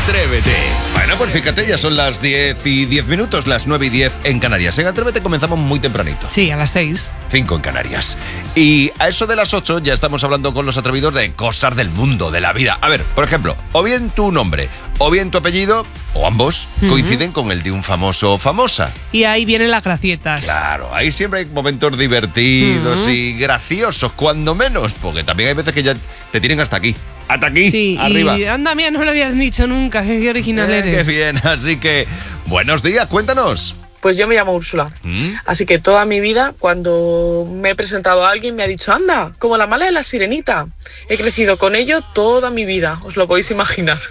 Atrévete. Bueno, pues fíjate, ya son las 10:10, las 9:10 en Canarias. En Atrévete comenzamos muy tempranito. Sí, a las 6. 5 en Canarias. Y a eso de las 8 ya estamos hablando con los atrevidos de cosas del mundo, de la vida. A ver, por ejemplo, o bien tu nombre, o bien tu apellido, o ambos, coinciden con el de un famoso o famosa. Y ahí vienen las gracietas. Claro, ahí siempre hay momentos divertidos y graciosos, cuando menos, porque también hay veces que ya te tienen hasta aquí. Hasta aquí, Sí, arriba. y anda, mía, no lo habías dicho nunca, qué original eres. Qué bien, así que, buenos días, cuéntanos. Pues yo me llamo Úrsula. Así que toda mi vida, cuando me he presentado a alguien, me ha dicho, anda, como la mala de la sirenita. He crecido con ello toda mi vida, os lo podéis imaginar.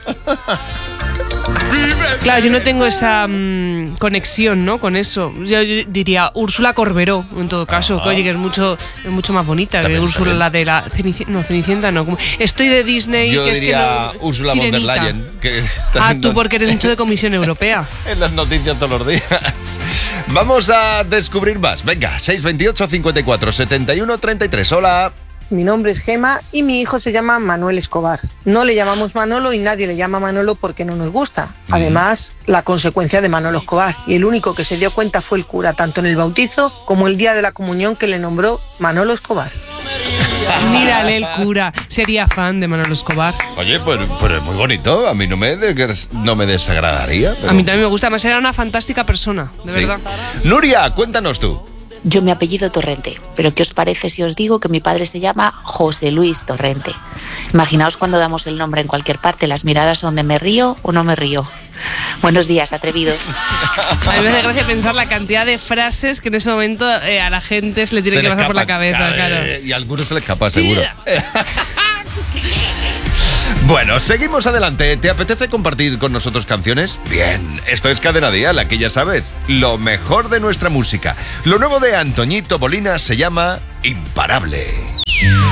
Claro, yo no tengo esa conexión, ¿no? Con eso. Yo diría Úrsula Corberó, en todo caso. Que, oye, que es mucho más bonita También que está Úrsula, bien. la de la Cenicienta, no. Estoy de Disney, Yo que es que diría no. Ursula von der Sirenita. Leyen, que está Ah, tú porque eres mucho de Comisión Europea. en las noticias todos los días. Vamos a descubrir más. Venga, 628 54 71 33. Hola. Mi nombre es Gema y mi hijo se llama Manuel Escobar. No le llamamos Manolo y nadie le llama Manolo porque no nos gusta. Además, la consecuencia de Manolo Escobar. Y el único que se dio cuenta fue el cura, tanto en el bautizo como el día de la comunión, que le nombró Manolo Escobar. Mírale, el cura. Sería fan de Manolo Escobar. Oye, pues es muy bonito. A mí no me desagradaría. Pero... A mí también me gusta, además era una fantástica persona, de Sí. verdad. Nuria, cuéntanos tú. Yo me apellido Torrente, pero ¿qué os parece si os digo que mi padre se llama José Luis Torrente? Imaginaos cuando damos el nombre en cualquier parte, las miradas son de me río o no me río. Buenos días, atrevidos. A mí me hace gracia pensar la cantidad de frases que en ese momento a la gente se le tiene Se que le pasar por la escapan, cabeza, claro. Y a algunos se le escapa, Sí. seguro. Bueno, seguimos adelante. ¿Te apetece compartir con nosotros canciones? Bien, esto es Cadena Dial, aquí ya sabes, lo mejor de nuestra música. Lo nuevo de Antoñito Bolina se llama Imparable.